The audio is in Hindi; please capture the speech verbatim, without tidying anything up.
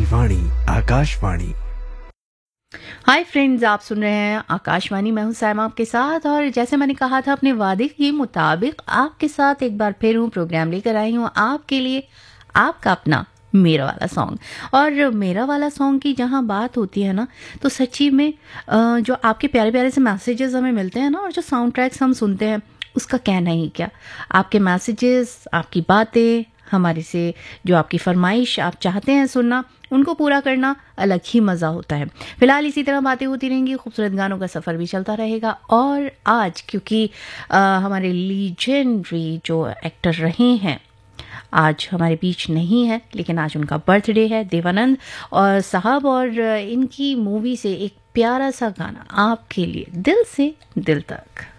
वाणी आकाशवाणी। हाय फ्रेंड्स, आप सुन रहे हैं आकाशवाणी। मैं हूं सैम आपके साथ, और जैसे मैंने कहा था अपने वादे के मुताबिक आपके साथ एक बार फिर हूं प्रोग्राम लेकर आई हूं आपके लिए, आपका अपना मेरा वाला सॉन्ग। और मेरा वाला सॉन्ग की जहां बात होती है ना, तो सच्ची में अ, जो आपके प्यारे प्यारे से मैसेजेस हमें मिलते हैं ना, और जो साउंड ट्रैक्स हम सुनते हैं, उसका कहना ही क्या। आपके मैसेजेस, आपकी बातें, हमारे से जो आपकी फरमाइश आप चाहते हैं सुनना, उनको पूरा करना अलग ही मज़ा होता है। फिलहाल इसी तरह बातें होती रहेंगी, खूबसूरत गानों का सफ़र भी चलता रहेगा। और आज क्योंकि आ, हमारे लीजेंडरी जो एक्टर रहे हैं आज हमारे बीच नहीं है, लेकिन आज उनका बर्थडे है, देवानंद और साहब, और इनकी मूवी से एक प्यारा सा गाना आपके लिए, दिल से दिल तक।